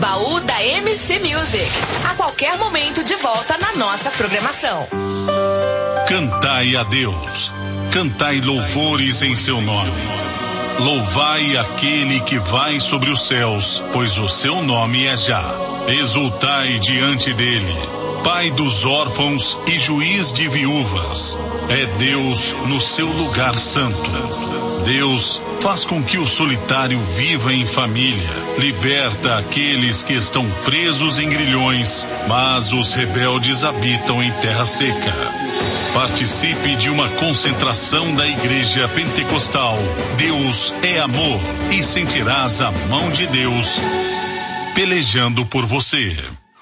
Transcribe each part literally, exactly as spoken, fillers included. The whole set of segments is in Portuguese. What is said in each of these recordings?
Baú da M C Music. A qualquer momento de volta na nossa programação. Cantai a Deus. Cantai louvores em seu nome. Louvai aquele que vai sobre os céus, pois o seu nome é Já. Exultai diante dele, Pai dos órfãos e juiz de viúvas. É Deus no seu lugar santo. Deus faz com que o solitário viva em família. Liberta aqueles que estão presos em grilhões, mas os rebeldes habitam em terra seca. Participe de uma concentração da Igreja Pentecostal. Deus é amor e sentirás a mão de Deus pelejando por você.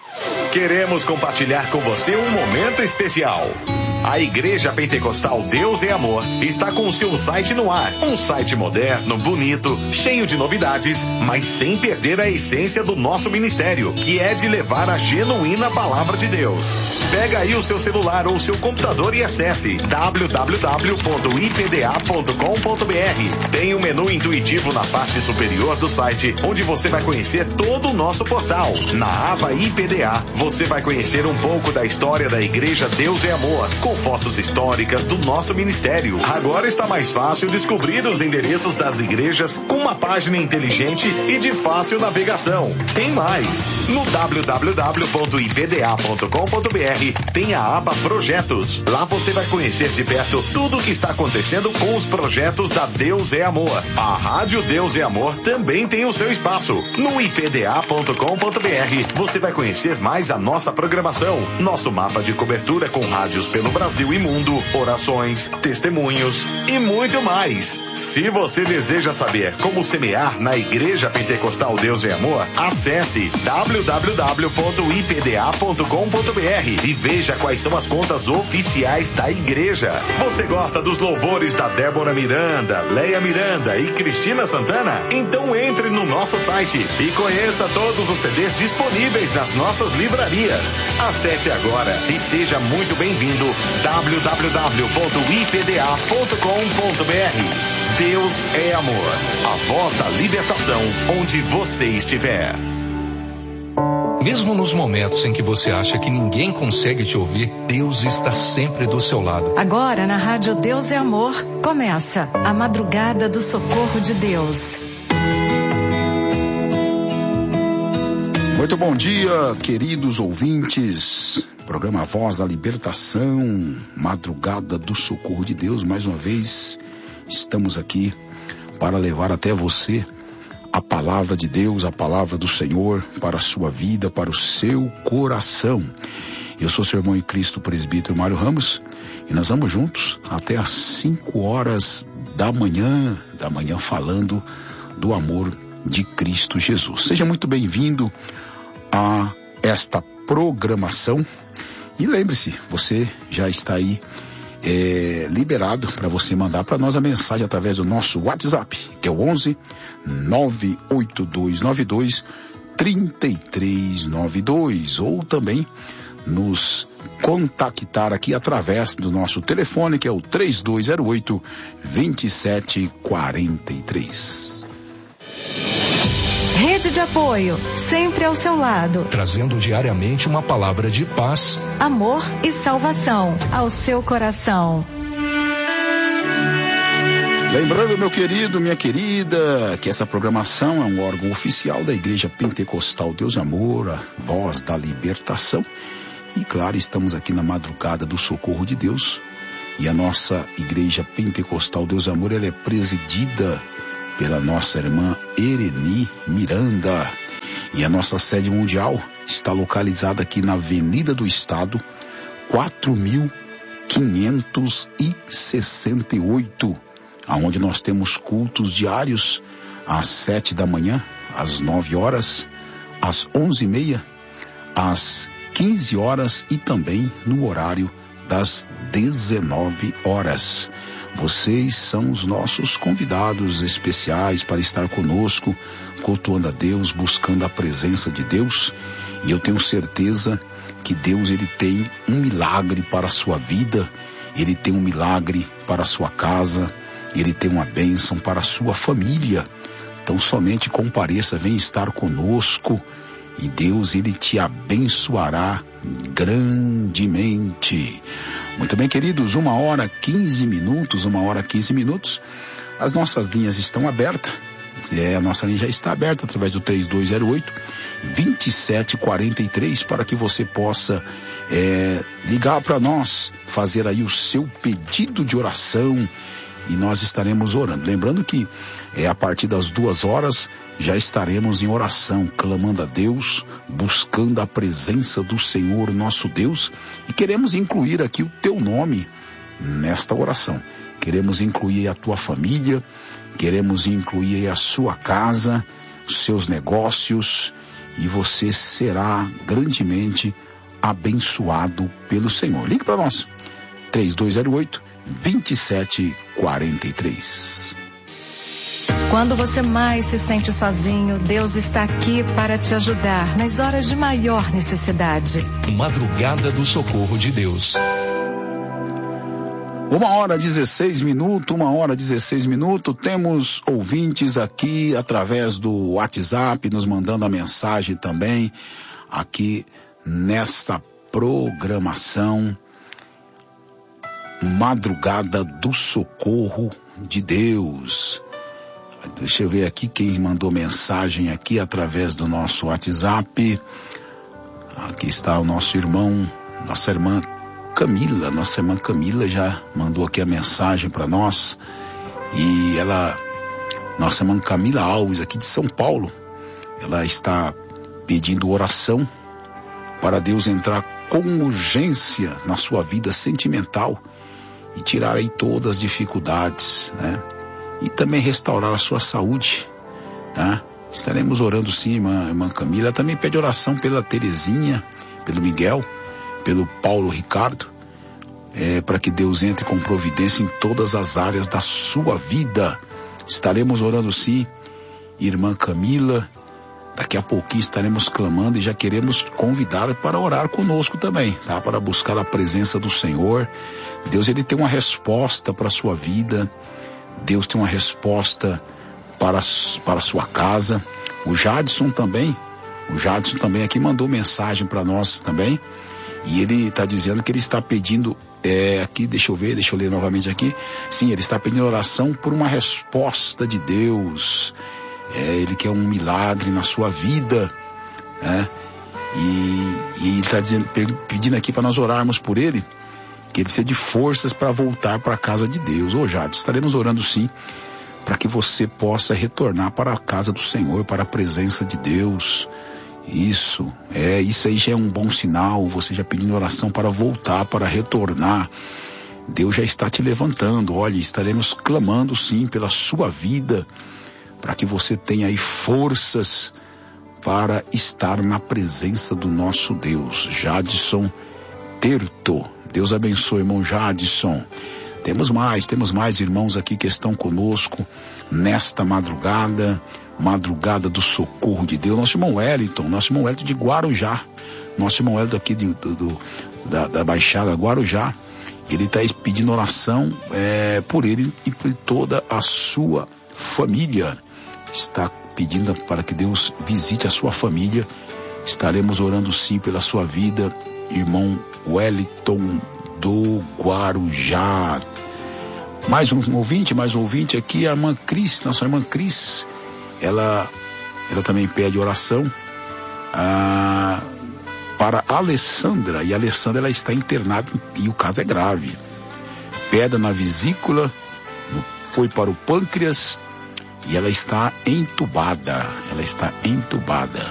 Queremos compartilhar com você um momento especial. A Igreja Pentecostal Deus é Amor está com o seu site no ar. Um site moderno, bonito, cheio de novidades, mas sem perder a essência do nosso ministério, que é de levar a genuína palavra de Deus. Pega aí o seu celular ou seu computador e acesse w w w ponto i p d a ponto com ponto b r. Tem um menu intuitivo na parte superior do site, onde você vai conhecer todo o nosso portal. Na aba I P D A, você vai conhecer um pouco da história da Igreja Deus é Amor, com fotos históricas do nosso ministério. Agora está mais fácil descobrir os endereços das igrejas com uma página inteligente e de fácil navegação. Tem mais! No w w w ponto i p d a ponto com ponto b r tem a aba Projetos. Lá você vai conhecer de perto tudo o que está acontecendo com os projetos da Deus é Amor. A Rádio Deus é Amor também tem o seu espaço. No i p d a ponto com ponto b r você vai conhecer mais a nossa programação, nosso mapa de cobertura com rádios pelo Brasil Brasil e mundo, orações, testemunhos e muito mais. Se você deseja saber como semear na Igreja Pentecostal Deus é Amor, acesse w w w ponto i p d a ponto com ponto b r e veja quais são as contas oficiais da igreja. Você gosta dos louvores da Débora Miranda, Leia Miranda e Cristina Santana? Então entre no nosso site e conheça todos os C Ds disponíveis nas nossas livrarias. Acesse agora e seja muito bem-vindo. w w w ponto i p d a ponto com ponto b r. Deus é amor. A voz da libertação onde você estiver. Mesmo nos momentos em que você acha que ninguém consegue te ouvir, Deus está sempre do seu lado. Agora na Rádio Deus é Amor, começa a Madrugada do Socorro de Deus. Muito bom dia, queridos ouvintes. Programa Voz da Libertação, Madrugada do Socorro de Deus. Mais uma vez, estamos aqui para levar até você a palavra de Deus, a palavra do Senhor para a sua vida, para o seu coração. Eu sou seu irmão em Cristo, presbítero Mário Ramos, e nós vamos juntos até às cinco horas da manhã, da manhã falando do amor de Cristo Jesus. Seja muito bem-vindo a esta programação. E lembre-se, você já está aí é, liberado para você mandar para nós a mensagem através do nosso WhatsApp, que é o onze nove oito dois nove dois três três nove dois, ou também nos contactar aqui através do nosso telefone, que é o três dois zero oito, dois sete quatro três. Rede de apoio, sempre ao seu lado. Trazendo diariamente uma palavra de paz, amor e salvação ao seu coração. Lembrando, meu querido, minha querida, que essa programação é um órgão oficial da Igreja Pentecostal Deus é Amor, a voz da libertação. E claro, estamos aqui na Madrugada do Socorro de Deus. E a nossa Igreja Pentecostal Deus é Amor, ela é presidida pela nossa irmã Ereni Miranda. E a nossa sede mundial está localizada aqui na Avenida do Estado, quatro mil quinhentos e sessenta e oito, aonde nós temos cultos diários às sete da manhã, às nove horas, às onze e meia, às quinze horas e também no horário das dezenove horas. Vocês são os nossos convidados especiais para estar conosco, cultuando a Deus, buscando a presença de Deus. E eu tenho certeza que Deus, ele tem um milagre para a sua vida, ele tem um milagre para a sua casa, ele tem uma bênção para a sua família. Então somente compareça, venha estar conosco e Deus, ele te abençoará grandemente. Muito bem, queridos, uma hora, quinze minutos, uma hora, quinze minutos. As nossas linhas estão abertas. É, a nossa linha já está aberta através do três dois zero oito, dois sete quatro três para que você possa é, ligar para nós, fazer aí o seu pedido de oração e nós estaremos orando. Lembrando que é, a partir das duas horas já estaremos em oração, clamando a Deus, buscando a presença do Senhor, nosso Deus, e queremos incluir aqui o teu nome nesta oração. Queremos incluir a tua família, queremos incluir a sua casa, os seus negócios, e você será grandemente abençoado pelo Senhor. Ligue para nós, três dois zero oito, dois sete quatro três. Quando você mais se sente sozinho, Deus está aqui para te ajudar nas horas de maior necessidade. Madrugada do Socorro de Deus. Uma hora dezesseis minutos, uma hora dezesseis minutos, temos ouvintes aqui através do WhatsApp, nos mandando a mensagem também, aqui nesta programação, Madrugada do Socorro de Deus. Deixa eu ver aqui quem mandou mensagem aqui através do nosso WhatsApp. Aqui está o nosso irmão, nossa irmã Camila, nossa irmã Camila já mandou aqui a mensagem para nós, e ela, nossa irmã Camila Alves, aqui de São Paulo, ela está pedindo oração para Deus entrar com urgência na sua vida sentimental e tirar aí todas as dificuldades, né? E também restaurar a sua saúde, tá? Estaremos orando sim, irmã, irmã Camila. Ela também pede oração pela Terezinha, pelo Miguel, pelo Paulo Ricardo, é, para que Deus entre com providência em todas as áreas da sua vida. Estaremos orando sim, irmã Camila. Daqui a pouquinho estaremos clamando e já queremos convidar para orar conosco também, tá? Para buscar a presença do Senhor. Deus, ele tem uma resposta para a sua vida. Deus tem uma resposta para, para a sua casa. O Jadson também, o Jadson também aqui mandou mensagem para nós também. E ele está dizendo que ele está pedindo, é, aqui, deixa eu ver, deixa eu ler novamente aqui. Sim, ele está pedindo oração por uma resposta de Deus. É, ele quer um milagre na sua vida, né? E, e ele está pedindo aqui para nós orarmos por ele, que ele precisa de forças para voltar para a casa de Deus. Ô Jade, estaremos orando sim, para que você possa retornar para a casa do Senhor, para a presença de Deus. Isso, é, isso aí já é um bom sinal, você já pedindo oração para voltar, para retornar. Deus já está te levantando. Olha, estaremos clamando sim pela sua vida, para que você tenha aí forças para estar na presença do nosso Deus. Jadson Terto, Deus abençoe, irmão Jadson. Temos mais, temos mais irmãos aqui que estão conosco nesta madrugada, madrugada do socorro de Deus. Nosso irmão Wellington, nosso irmão Wellington de Guarujá, nosso irmão Wellington aqui de, do, do, da, da Baixada Guarujá, ele está pedindo oração é, por ele e por toda a sua família. Está pedindo para que Deus visite a sua família. Estaremos orando sim pela sua vida, irmão Wellington do Guarujá. Mais um ouvinte, mais um ouvinte aqui, a irmã Cris, nossa irmã Cris, ela, ela também pede oração ah, para a Alessandra, e a Alessandra ela está internada e o caso é grave. Pedra na vesícula, foi para o pâncreas e ela está entubada, ela está entubada.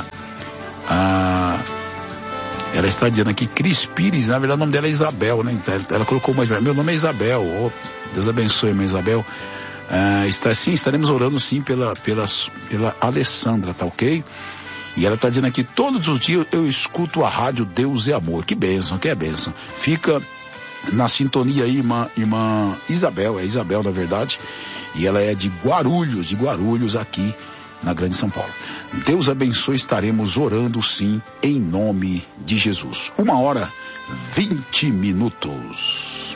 Ah, ela está dizendo aqui, Cris Pires, na verdade o nome dela é Isabel, né? Ela colocou mais, meu nome é Isabel, oh, Deus abençoe, irmã Isabel. Ah, está, sim, estaremos orando sim pela, pela, pela Alessandra, tá ok? E ela está dizendo aqui, todos os dias eu escuto a rádio Deus é Amor. Que bênção, que é bênção. Fica na sintonia aí, irmã, irmã Isabel, é Isabel na verdade, e ela é de Guarulhos, de Guarulhos aqui na Grande São Paulo. Deus abençoe, estaremos orando sim, em nome de Jesus. Uma hora, vinte minutos.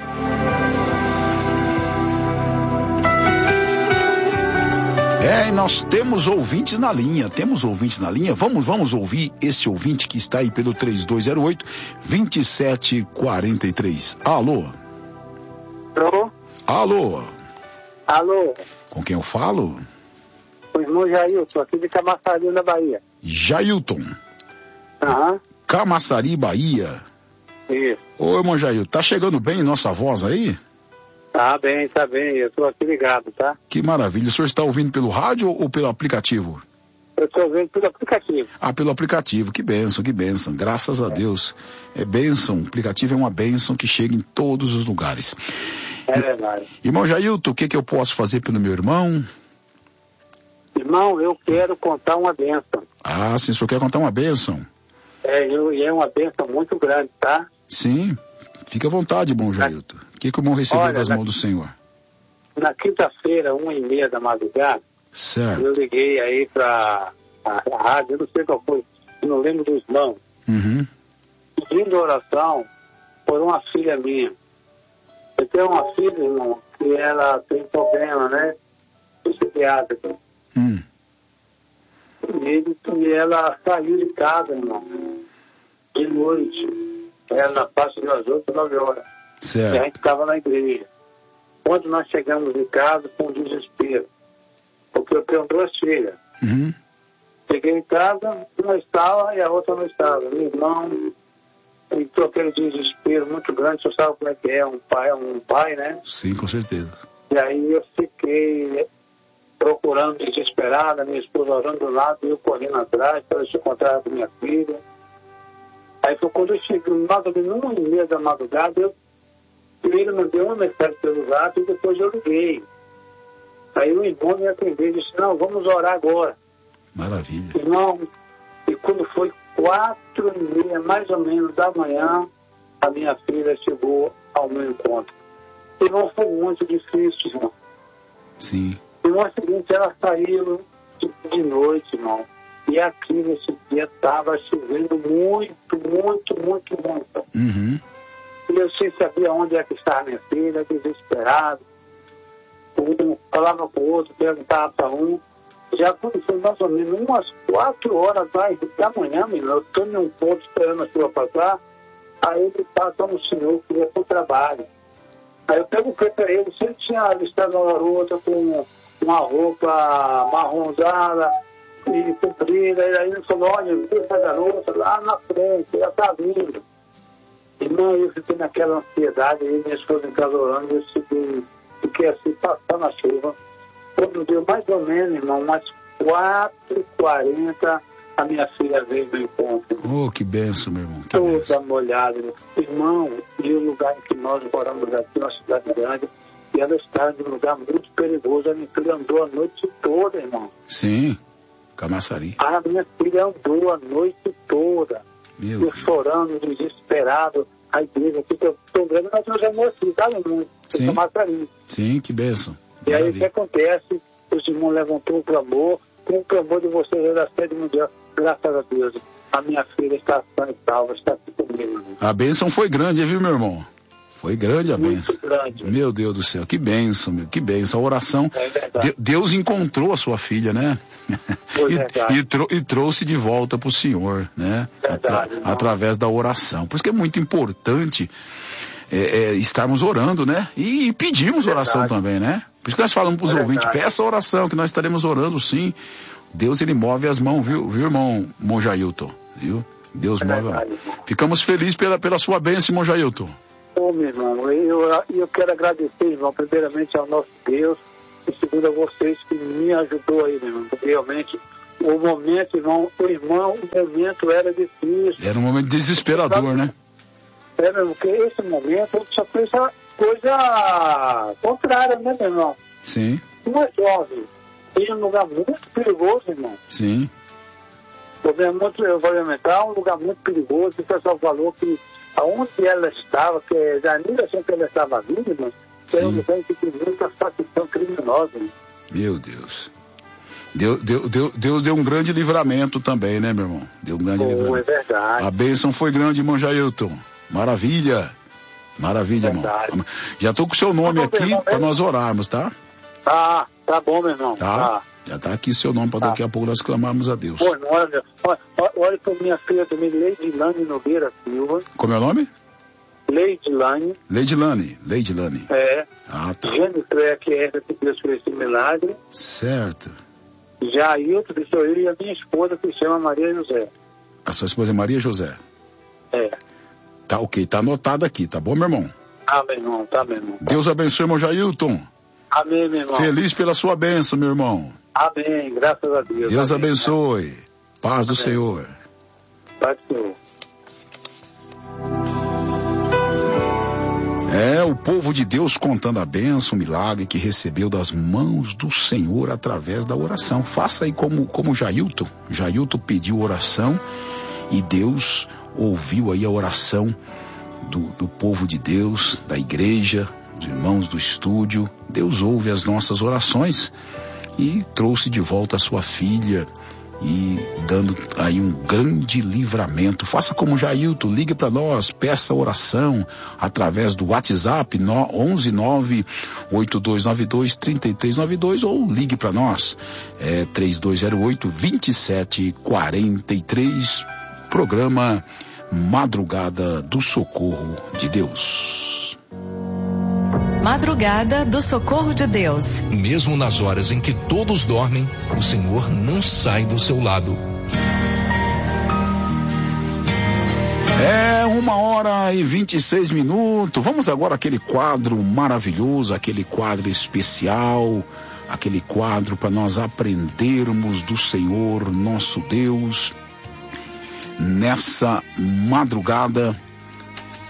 É, e nós temos ouvintes na linha, temos ouvintes na linha. Vamos, vamos ouvir esse ouvinte que está aí pelo três dois zero oito, dois sete quatro três. Alô? Alô? Alô? Alô? Com quem eu falo? O irmão Jailton, aqui de Camaçari, na Bahia. Jailton. Aham. Uhum. Camaçari, Bahia. Isso. Ô, irmão Jailton, tá chegando bem nossa voz aí? Tá bem, tá bem, eu tô aqui ligado, tá? Que maravilha. O senhor está ouvindo pelo rádio ou pelo aplicativo? Eu tô ouvindo pelo aplicativo. Ah, pelo aplicativo. Que bênção, que bênção. Graças a Deus. É bênção. O aplicativo é uma bênção que chega em todos os lugares. É verdade. Irmão Jailton, o que que eu posso fazer pelo meu irmão? Irmão, eu quero contar uma bênção. Ah, sim, o senhor quer contar uma bênção? É, eu, e é uma bênção muito grande, tá? Sim. Fique à vontade, irmão Jailton. O que que o irmão recebeu Olha, das mãos na, do Senhor? Na quinta-feira, uma e meia da madrugada, certo. Eu liguei aí pra a, a rádio, eu não sei qual foi, eu não lembro dos irmãos. Uhum. Pedindo oração por uma filha minha. Eu tenho uma filha, irmão, que ela tem problema, né? Psiquiátrico. Hum. E, e ela saiu de casa, irmão, de noite. Era na parte das oito, nove horas. Certo. E a gente estava na igreja. Quando nós chegamos em casa, com desespero. Porque eu tenho duas filhas. Uhum. Cheguei em casa, uma estava e a outra não estava. Meu irmão entrou aquele desespero muito grande. Você sabe como é que é um pai, um pai, né? Sim, com certeza. E aí eu fiquei procurando desesperada, minha esposa orando do lado e eu correndo atrás para se encontrar com minha filha. Aí foi quando eu cheguei, mais ou menos uma e meia da madrugada, eu primeiro mandei uma mensagem pelo zap e depois eu liguei. Aí o irmão me atendeu e disse, não, vamos orar agora. Maravilha. Irmão, e quando foi quatro e meia, mais ou menos, da manhã, a minha filha chegou ao meu encontro. Irmão, foi muito difícil, irmão. Sim. Irmão, é o seguinte, ela saiu de, de noite, irmão. E aqui nesse dia estava chovendo muito, muito, muito, muito. Uhum. E eu sem saber onde é que estava minha filha, desesperado. Um falava com o outro, perguntava para um. Já aconteceu mais ou menos umas quatro horas mais da manhã, menino. Eu estou em um ponto esperando a chuva passar. Aí ele passa um senhor que ia para o trabalho. Aí eu perguntei para ele se ele tinha avistado uma garota com uma roupa marronzada e comprida. E aí ele falou, olha, eu vi essa garota lá na frente, ela está vindo. Irmão, eu fiquei naquela ansiedade, aí minha esposa em casa orando, eu fiquei, fiquei assim, passando a chuva. Quando deu mais ou menos, irmão, umas quatro e quarenta, a minha filha veio do encontro. Oh, que benção, meu irmão. Que toda benção. molhada. Irmão, e o lugar em que nós moramos aqui, uma cidade grande, e ela está em um lugar muito perigoso. A minha filha andou a noite toda, irmão. Sim, Camaçari. A minha filha andou a noite toda. Meu eu Deus. Chorando, desesperado. A igreja aqui, que eu estou vendo, nós não somos aqui, sabe muito? Sim. Camaçari. Sim, que benção. E aí o Maravilha. que acontece? Os irmãos levantou o clamor, com o clamor de vocês da sede mundial. Graças a Deus, a minha filha está sã e salva, está aqui comigo. A bênção foi grande, viu, meu irmão? Foi grande a Muito bênção. grande. Meu Deus do céu, que bênção, meu, que bênção. A oração, É verdade. de- Deus encontrou a sua filha, né? Foi e, verdade. e, trou- e trouxe de volta para o Senhor, né? Verdade, irmão. através da oração. Por isso que é muito importante é, é, estarmos orando, né? E, e pedimos oração Verdade. também, né? Por isso que nós falamos para os É ouvintes, verdade. peça oração, que nós estaremos orando sim. Deus, ele move as mãos, viu, viu irmão Monjailton? Viu? Deus É move. verdade, irmão. Ficamos felizes pela, pela sua bênção, irmão Jailton. Ô, meu irmão, eu, eu quero agradecer, irmão, primeiramente ao nosso Deus, e segundo a vocês que me ajudou aí, meu irmão, porque realmente o momento, irmão, o irmão, o momento era difícil. Era um momento desesperador, né? É, meu irmão, porque esse momento só pensa coisa contrária, né, meu irmão? Sim, Uma jovem, em um lugar muito perigoso, irmão. sim. O problema muito, eu vou alimentar, um lugar muito perigoso. O pessoal falou que aonde ela estava, que já nem assim que ela estava viva, irmão, era um Sim. lugar em que tem muita facção criminosa, irmão. Meu Deus. Deus, Deus, Deus, Deus deu um grande livramento também, né, meu irmão? Deu um grande Pô, é livramento. verdade. A bênção foi grande, irmão Jailton. Maravilha. Maravilha, Verdade. irmão. Já tô com o seu nome Tá bom, aqui irmão, para mesmo? nós orarmos, tá? Ah, tá bom, meu irmão. Tá. Já está aqui seu nome para Tá. daqui a pouco nós clamarmos a Deus. Pois não, olha, olha, olha para minha filha também, Leidilane Nogueira Silva. Como é o nome? Leidilane, Leidilane. Leidilane. é. Ah, tá. Jennifer, que é essa que Deus fez esse milagre. Certo. Jailton, que sou eu, e a minha esposa, que se chama Maria José. A sua esposa é Maria José. É. Tá ok, tá anotado aqui, tá bom, meu irmão? Ah, meu irmão, tá, meu irmão. Deus abençoe, irmão Jailton. Amém, meu irmão. Feliz pela sua bênção, meu irmão. Amém, graças a Deus. Deus Amém. abençoe. Paz do Amém. Senhor. Paz do Senhor. É o povo de Deus contando a bênção, o milagre que recebeu das mãos do Senhor através da oração. Faça aí como, como Jailton. Jailton pediu oração e Deus ouviu aí a oração do, do povo de Deus, da igreja, dos irmãos do estúdio. Deus ouve as nossas orações e trouxe de volta a sua filha e dando aí um grande livramento. Faça como Jailton, ligue para nós, peça oração através do WhatsApp onze nove oito dois nove dois três três nove dois ou ligue para nós, é três dois zero oito dois sete quatro três, programa Madrugada do Socorro de Deus. Madrugada do Socorro de Deus. Mesmo nas horas em que todos dormem, o Senhor não sai do seu lado. É uma hora e vinte e seis minutos. Vamos agora àquele quadro maravilhoso, aquele quadro especial, aquele quadro para nós aprendermos do Senhor nosso Deus nessa madrugada